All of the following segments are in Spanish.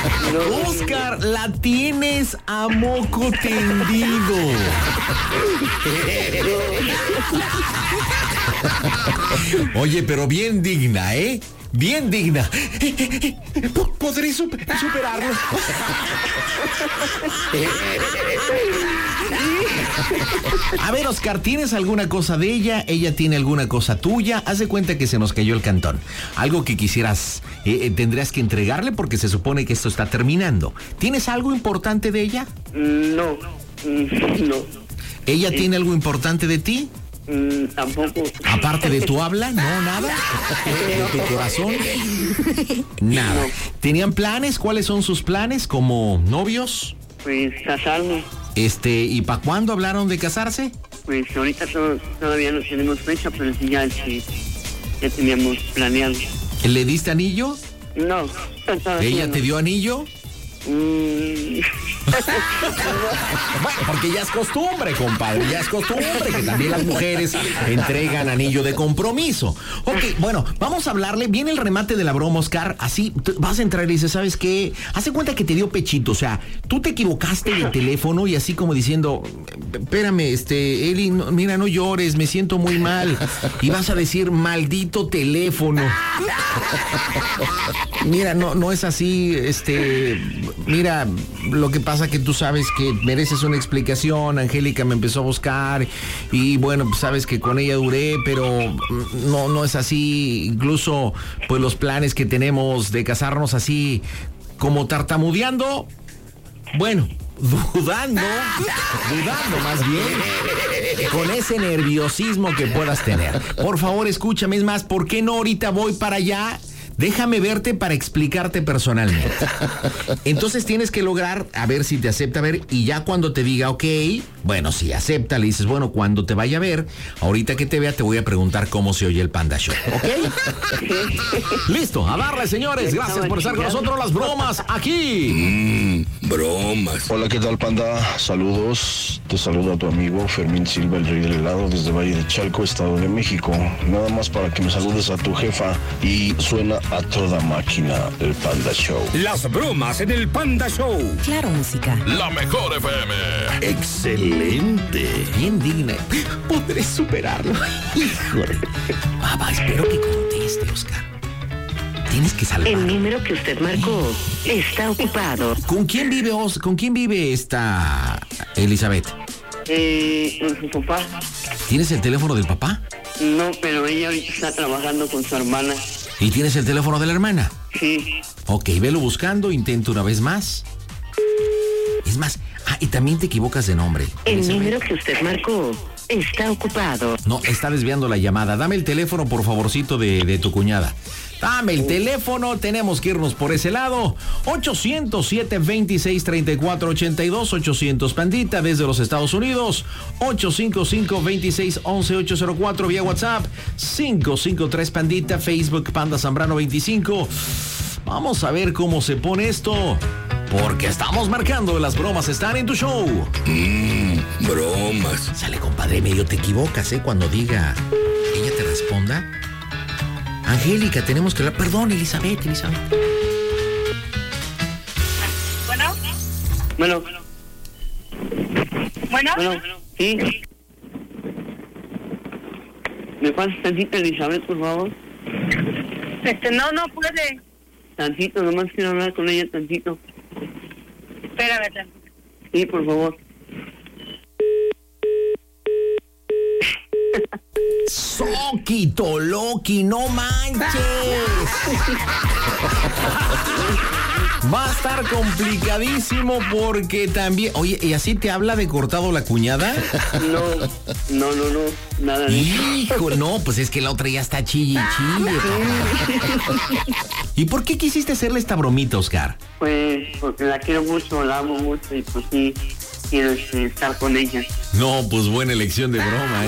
Oscar, la tienes a moco tendido. Oye, pero bien digna, ¿eh? Bien digna. ¿Podré superarlo? A ver, Oscar, ¿tienes alguna cosa de ella? ¿Ella tiene alguna cosa tuya? Haz de cuenta que se nos cayó el cantón. Algo que quisieras, tendrías que entregarle porque se supone que esto está terminando. ¿Tienes algo importante de ella? No. ¿Ella tiene algo importante de ti? Tampoco. Aparte de tu habla, no, nada. ¿De tu corazón? Nada. ¿Tenían planes? ¿Cuáles son sus planes como novios? Pues casarnos. ¿Y para cuándo hablaron de casarse? Pues ahorita todavía no tenemos fecha, pero sí ya teníamos planeado. ¿Le diste anillo? No. ¿Ella te dio anillo? Bueno, porque ya es costumbre, compadre, ya es costumbre que también las mujeres entregan anillo de compromiso. Ok, bueno, vamos a hablarle. Viene el remate de la broma, Oscar. Así vas a entrar y dices, ¿sabes qué? Haz de cuenta que te dio pechito, o sea, tú te equivocaste de teléfono y así como diciendo, espérame, Eli, no, mira, no llores, me siento muy mal. Y vas a decir, maldito teléfono. Mira, no es así, mira, lo que pasa que tú sabes que mereces una explicación. Angélica me empezó a buscar y bueno, pues sabes que con ella duré, pero no es así. Incluso pues los planes que tenemos de casarnos así como tartamudeando, bueno, dudando más bien, con ese nerviosismo que puedas tener. Por favor, escúchame, es más, ¿por qué no ahorita voy para allá? Déjame verte para explicarte personalmente. Entonces tienes que lograr a ver si te acepta a ver, y ya cuando te diga ok, bueno, si acepta, le dices, bueno, cuando te vaya a ver, ahorita que te vea te voy a preguntar cómo se oye el Panda Show, ¿ok? Listo, a darle, señores. Gracias por estar con nosotros. Las bromas aquí. Bromas. Hola, ¿qué tal, Panda? Saludos. Te saluda tu amigo Fermín Silva, el rey del helado, desde Valle de Chalco, Estado de México. Nada más para que me saludes a tu jefa y suena a toda máquina el Panda Show. Las bromas en el Panda Show. Claro, música. La mejor FM. Excelente. Bien digna. Podré superarlo. Híjole. Papá, espero que conteste, Oscar. Tienes que salvar. El número que usted marcó está ocupado. ¿Con quién vive esta Elizabeth? Con su papá. ¿Tienes el teléfono del papá? No, pero ella ahorita está trabajando con su hermana. ¿Y tienes el teléfono de la hermana? Sí. Ok, velo buscando, intento una vez más. Es más, y también te equivocas de nombre. El número que usted marcó está ocupado. No, está desviando la llamada. Dame el teléfono, por favorcito, de tu cuñada. Dame el teléfono, tenemos que irnos por ese lado. 800-726-3482, 800 Pandita, desde los Estados Unidos. 855-2611-804 vía WhatsApp. 553 Pandita, Facebook Panda Zambrano 25. Vamos a ver cómo se pone esto, porque estamos marcando. Las bromas están en tu show. Bromas. Sale, compadre, medio te equivocas, cuando diga ella te responda. Angélica, tenemos que hablar. Perdón, Elizabeth. Bueno. Sí. ¿Me pasas tantito, Elizabeth, por favor? No puede. Tantito, nomás quiero hablar con ella tantito. Espérame tantito. Sí, por favor. Soquito, Loki, no manches. Va a estar complicadísimo porque también... Oye, ¿y así te habla de cortado la cuñada? No, nada de eso. Hijo, no, pues es que la otra ya está chille. ¿Y por qué quisiste hacerle esta bromita, Oscar? Pues porque la quiero mucho, la amo mucho y pues sí, quiero estar con ella. No, pues buena elección de broma,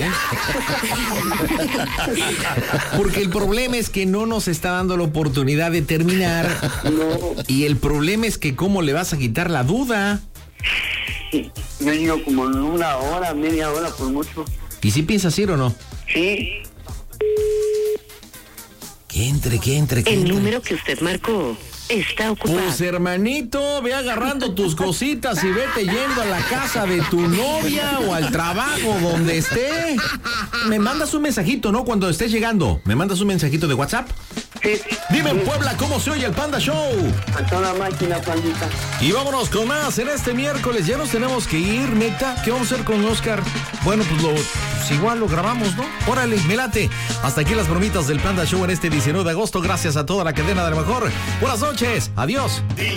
Porque el problema es que no nos está dando la oportunidad de terminar. No. Y el problema es que ¿cómo le vas a quitar la duda? Yo digo como una hora, media hora por mucho. ¿Y si piensas ir o no? Sí. El número que usted marcó está ocupado. Pues hermanito, ve agarrando tus cositas y vete yendo a la casa de tu novia o al trabajo donde esté. Me mandas un mensajito, ¿no? Cuando estés llegando, me mandas un mensajito de WhatsApp. Sí. Dime en Puebla cómo se oye el Panda Show. A toda máquina, pandita. Y vámonos con más en este miércoles. Ya nos tenemos que ir, neta. ¿Qué vamos a hacer con Oscar? Bueno, pues igual lo grabamos, ¿no? Órale, me late. Hasta aquí las bromitas del Panda Show en este 19 de agosto. Gracias a toda la cadena de lo mejor. Buenas noches. Adiós.